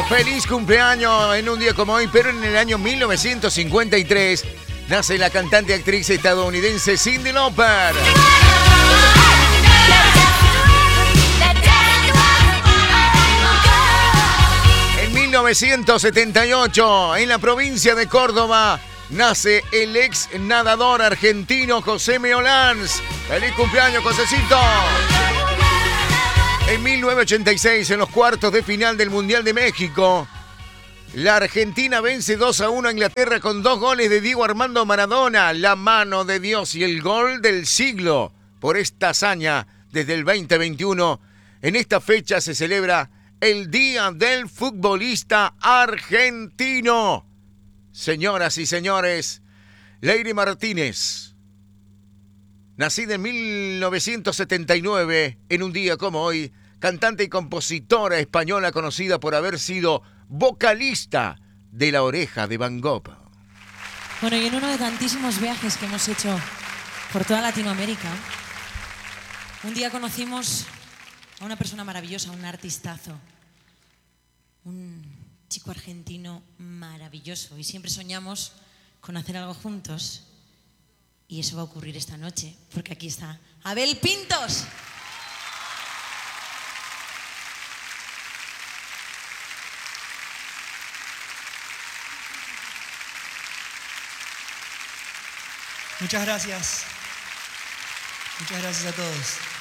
Feliz cumpleaños en un día como hoy, pero en el año 1953 nace la cantante y actriz estadounidense Cyndi Lauper. En 1978, en la provincia de Córdoba, nace el ex nadador argentino José Meolans. ¡Feliz cumpleaños, Josecito! En 1986, en los cuartos de final del Mundial de México, la Argentina vence 2-1 a Inglaterra con 2 goles de Diego Armando Maradona. La mano de Dios y el gol del siglo. Por esta hazaña, desde el 2021, en esta fecha se celebra el Día del Futbolista Argentino. Señoras y señores, Leyri Martínez, nacida en 1979, en un día como hoy, cantante y compositora española conocida por haber sido vocalista de La Oreja de Van Gogh. Bueno, y en uno de tantísimos viajes que hemos hecho por toda Latinoamérica, un día conocimos a una persona maravillosa, un artistazo, un chico argentino maravilloso, y siempre soñamos con hacer algo juntos, y eso va a ocurrir esta noche, porque aquí está Abel Pintos. Muchas gracias. Muchas gracias a todos.